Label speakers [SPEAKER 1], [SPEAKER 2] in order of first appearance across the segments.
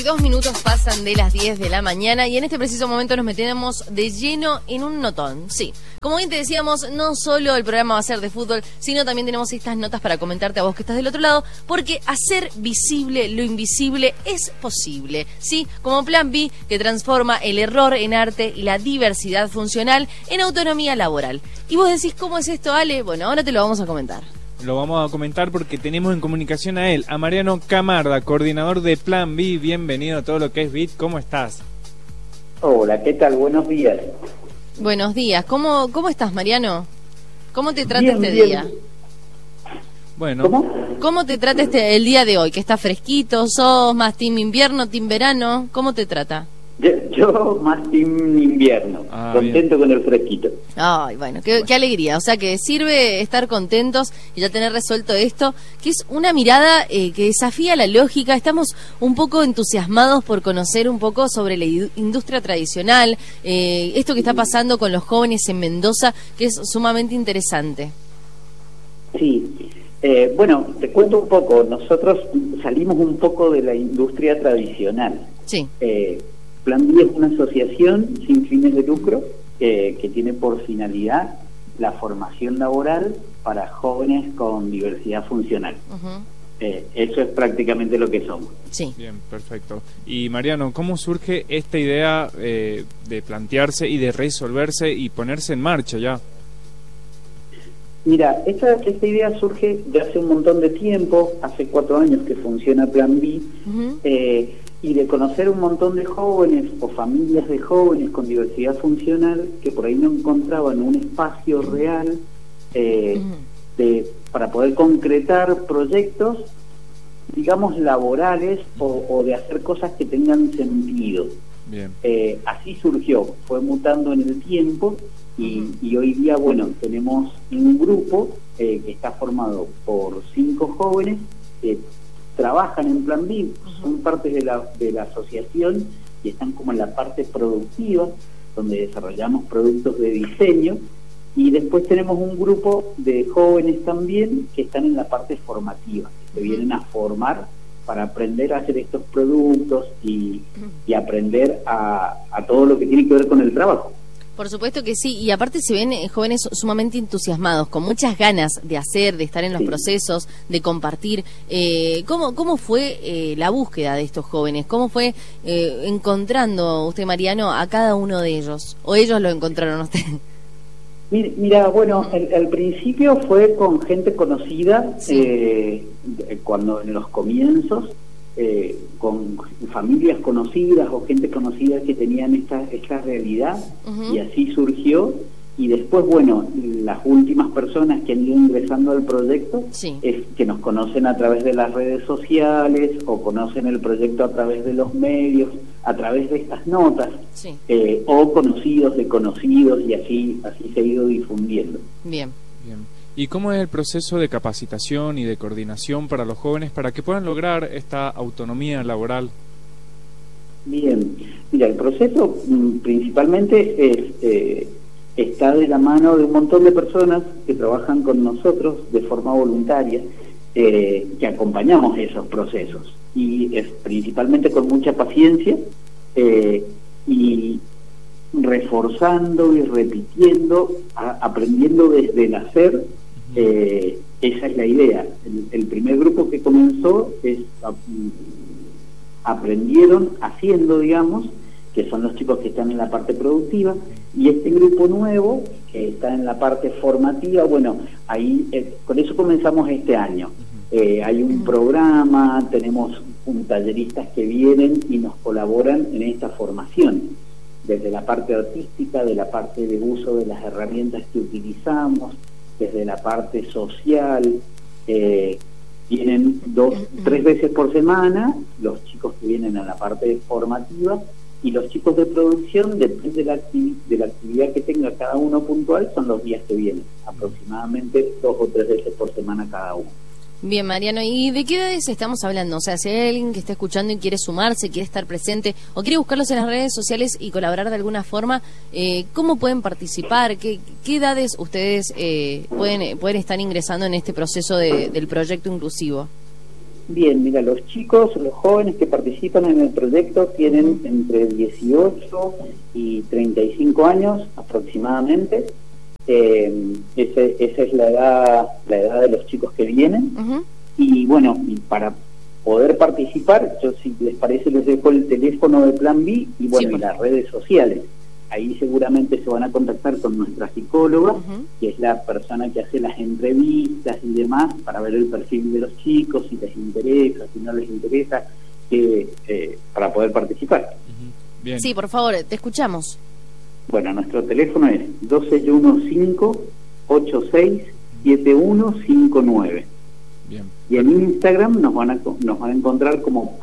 [SPEAKER 1] 2 minutos pasan de las 10 de la mañana y en este preciso momento nos metemos de lleno en un notón. Sí, como bien te decíamos, no solo el programa va a ser de fútbol, sino también tenemos estas notas para comentarte a vos que estás del otro lado, porque hacer visible lo invisible es posible. Sí, como Plan B, que transforma el error en arte y la diversidad funcional en autonomía laboral. Y vos decís, ¿cómo es esto, Ale? Bueno, ahora te lo vamos a comentar.
[SPEAKER 2] Lo vamos a comentar porque tenemos en comunicación a él, a Mariano Camarda, coordinador de Plan B. Bienvenido a todo lo que es BIT. ¿Cómo estás?
[SPEAKER 3] Hola, ¿qué tal? Buenos días.
[SPEAKER 1] Buenos días. ¿Cómo estás, Mariano? ¿Cómo te trata
[SPEAKER 3] Bien,
[SPEAKER 1] este
[SPEAKER 3] bien.
[SPEAKER 1] día?
[SPEAKER 2] Bueno,
[SPEAKER 1] ¿Cómo te trata el día de hoy? Que está fresquito, ¿sos más team invierno, team verano? ¿Cómo te trata?
[SPEAKER 3] Yo más team invierno, contento con el fresquito.
[SPEAKER 1] Ay, bueno, qué alegría. O sea que sirve estar contentos y ya tener resuelto esto, que es una mirada que desafía la lógica. Estamos un poco entusiasmados por conocer un poco sobre la industria tradicional, esto que está pasando con los jóvenes en Mendoza, que es sumamente interesante.
[SPEAKER 3] Sí, bueno, te cuento un poco. Nosotros salimos un poco de la industria tradicional.
[SPEAKER 1] Sí.
[SPEAKER 3] Plan B es una asociación sin fines de lucro que tiene por finalidad la formación laboral para jóvenes con diversidad funcional.
[SPEAKER 1] Uh-huh.
[SPEAKER 3] Eso es prácticamente lo que somos.
[SPEAKER 1] Sí.
[SPEAKER 2] bien, perfecto. Y Mariano, ¿cómo surge esta idea de plantearse y de resolverse y ponerse en marcha ya?
[SPEAKER 3] Mira, esta idea surge de hace un montón de tiempo, hace 4 años que funciona Plan B,
[SPEAKER 1] Uh-huh.
[SPEAKER 3] Y de conocer un montón de jóvenes o familias de jóvenes con diversidad funcional que por ahí no encontraban un espacio real para poder concretar proyectos, digamos, laborales o de hacer cosas que tengan sentido.
[SPEAKER 2] Bien.
[SPEAKER 3] Así surgió, fue mutando en el tiempo y hoy día, bueno, tenemos un grupo que está formado por 5 jóvenes que trabajan en Plan B, son parte de la asociación y están como en la parte productiva, donde desarrollamos productos de diseño, y después tenemos un grupo de jóvenes también que están en la parte formativa, que se vienen a formar para aprender a hacer estos productos y aprender a todo lo que tiene que ver con el trabajo.
[SPEAKER 1] Por supuesto que sí, y aparte se ven jóvenes sumamente entusiasmados, con muchas ganas de hacer, de estar en los procesos, de compartir. ¿Cómo fue la búsqueda de estos jóvenes? ¿Cómo fue encontrando usted, Mariano, a cada uno de ellos? ¿O ellos lo encontraron a usted?
[SPEAKER 3] Mira, bueno, al principio fue con gente conocida,
[SPEAKER 1] Sí.
[SPEAKER 3] Cuando en los comienzos, con familias conocidas o gente conocida que tenían esta realidad,
[SPEAKER 1] Uh-huh.
[SPEAKER 3] y así surgió. Y después, bueno, las últimas personas que han ido ingresando al proyecto
[SPEAKER 1] Sí.
[SPEAKER 3] es que nos conocen a través de las redes sociales o conocen el proyecto a través de los medios, a través de estas notas,
[SPEAKER 1] Sí.
[SPEAKER 3] o conocidos de conocidos, y así se ha ido difundiendo.
[SPEAKER 1] Bien.
[SPEAKER 2] Bien. ¿Y cómo es el proceso de capacitación y de coordinación para los jóvenes para que puedan lograr esta autonomía laboral?
[SPEAKER 3] Bien, mira, el proceso principalmente está de la mano de un montón de personas que trabajan con nosotros de forma voluntaria, que acompañamos esos procesos, y es principalmente con mucha paciencia y reforzando y repitiendo, aprendiendo desde el hacer. Esa es la idea. El primer grupo que comenzó aprendieron haciendo, digamos, que son los chicos que están en la parte productiva, y este grupo nuevo que está en la parte formativa, bueno, ahí con eso comenzamos este año. Hay un programa, tenemos talleristas que vienen y nos colaboran en esta formación, desde la parte artística, de la parte de uso de las herramientas que utilizamos, desde la parte social. Vienen 2-3 veces por semana los chicos que vienen a la parte formativa, y los chicos de producción, depende de la actividad que tenga cada uno puntual, son los días que vienen, aproximadamente 2 o 3 veces por semana cada uno.
[SPEAKER 1] Bien, Mariano, ¿y de qué edades estamos hablando? O sea, si hay alguien que está escuchando y quiere sumarse, quiere estar presente o quiere buscarlos en las redes sociales y colaborar de alguna forma, ¿cómo pueden participar? ¿Qué edades ustedes pueden estar ingresando en este proceso del proyecto inclusivo?
[SPEAKER 3] Bien, mira, los chicos, los jóvenes que participan en el proyecto tienen entre 18 y 35 años aproximadamente. Esa es la edad de los chicos que vienen. Y bueno, y para poder participar, yo si les parece les dejo el teléfono de Plan B y bueno,
[SPEAKER 1] sí,
[SPEAKER 3] y las redes sociales. Ahí seguramente se van a contactar con nuestra psicóloga, que es la persona que hace las entrevistas y demás para ver el perfil de los chicos, si les interesa, si no les interesa, para poder participar.
[SPEAKER 2] Bien.
[SPEAKER 1] Sí, por favor, te escuchamos.
[SPEAKER 3] Bueno, nuestro teléfono es 2615-867159.
[SPEAKER 2] Bien.
[SPEAKER 3] Y en Instagram nos van a encontrar como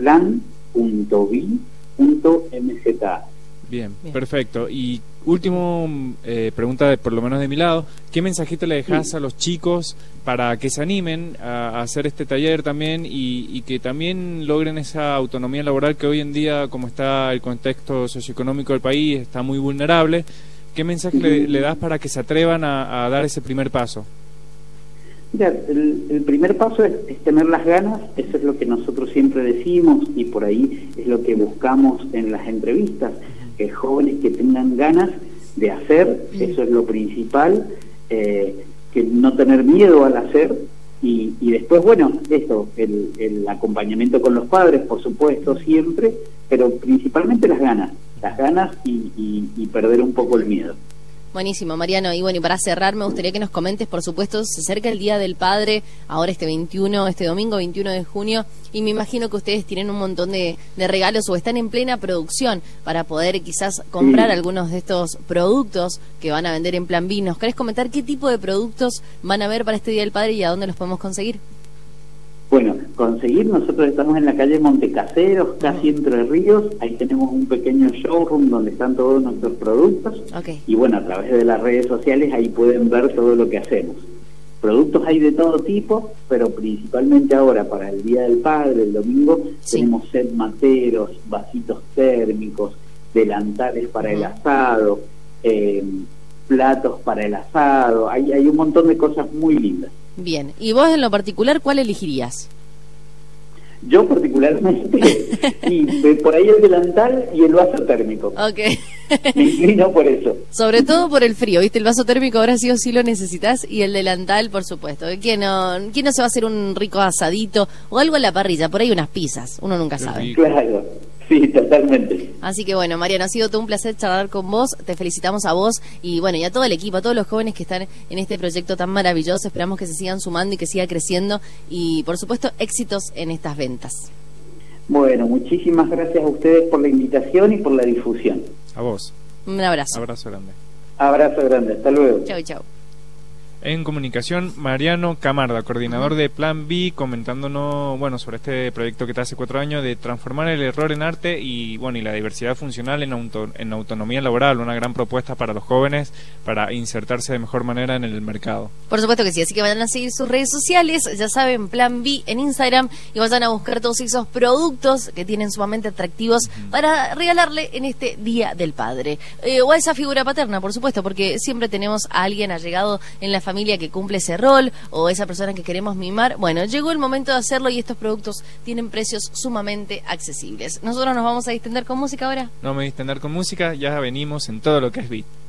[SPEAKER 3] plan.bi.mza.
[SPEAKER 2] Bien, perfecto. Y último pregunta, por lo menos de mi lado, ¿qué mensajito le dejas a los chicos para que se animen a hacer este taller también y que también logren esa autonomía laboral que hoy en día, como está el contexto socioeconómico del país, está muy vulnerable? ¿Qué mensaje le das para que se atrevan a dar ese primer paso?
[SPEAKER 3] Mira, el primer paso es tener las ganas, eso es lo que nosotros siempre decimos y por ahí es lo que buscamos en las entrevistas, que jóvenes que tengan ganas de hacer, eso es lo principal, que no tener miedo al hacer y después, bueno, esto, el acompañamiento con los padres, por supuesto, siempre, pero principalmente las ganas y perder un poco el miedo.
[SPEAKER 1] Buenísimo, Mariano. Y bueno, y para cerrar me gustaría que nos comentes, por supuesto, se acerca el Día del Padre, ahora este domingo 21 de junio, y me imagino que ustedes tienen un montón de regalos o están en plena producción para poder quizás comprar algunos de estos productos que van a vender en Plan B. ¿Nos querés comentar qué tipo de productos van a ver para este Día del Padre y a dónde los podemos conseguir?
[SPEAKER 3] Bueno, nosotros estamos en la calle Montecaseros, casi Entre Ríos, ahí tenemos un pequeño showroom donde están todos nuestros productos, y bueno, a través de las redes sociales ahí pueden ver todo lo que hacemos. Productos hay de todo tipo, pero principalmente ahora para el Día del Padre, el domingo, tenemos set materos, vasitos térmicos, delantales para el asado, platos para el asado, hay un montón de cosas muy lindas.
[SPEAKER 1] Bien, y vos en lo particular, ¿cuál elegirías?
[SPEAKER 3] Yo particularmente, y por ahí el delantal y el vaso térmico.
[SPEAKER 1] Ok.
[SPEAKER 3] Me inclino por eso.
[SPEAKER 1] Sobre todo por el frío, ¿viste? El vaso térmico ahora sí o sí lo necesitas y el delantal, por supuesto. ¿Quién no se va a hacer un rico asadito o algo en la parrilla? Por ahí unas pizzas, uno nunca sabe.
[SPEAKER 3] Claro, sí, totalmente.
[SPEAKER 1] Así que bueno, Mariano, ha sido todo un placer charlar con vos. Te felicitamos a vos y bueno, y a todo el equipo, a todos los jóvenes que están en este proyecto tan maravilloso. Esperamos que se sigan sumando y que siga creciendo y por supuesto éxitos en estas ventas.
[SPEAKER 3] Bueno, muchísimas gracias a ustedes por la invitación y por la difusión.
[SPEAKER 2] A vos.
[SPEAKER 1] Un abrazo.
[SPEAKER 2] Abrazo grande.
[SPEAKER 3] Abrazo grande, hasta luego.
[SPEAKER 1] Chau, chau.
[SPEAKER 2] En comunicación, Mariano Camarda, coordinador de Plan B, comentándonos, bueno, sobre este proyecto que está hace 4 años de transformar el error en arte y, bueno, y la diversidad funcional en autonomía laboral, una gran propuesta para los jóvenes para insertarse de mejor manera en el mercado.
[SPEAKER 1] Por supuesto que sí, así que vayan a seguir sus redes sociales, ya saben, Plan B en Instagram y vayan a buscar todos esos productos que tienen sumamente atractivos para regalarle en este Día del Padre. O a esa figura paterna, por supuesto, porque siempre tenemos a alguien allegado en la familia que cumple ese rol o esa persona que queremos mimar. Bueno, llegó el momento de hacerlo y estos productos tienen precios sumamente accesibles. Nosotros nos vamos a distender con música ahora.
[SPEAKER 2] No me distender con música, ya venimos en todo lo que es Beat.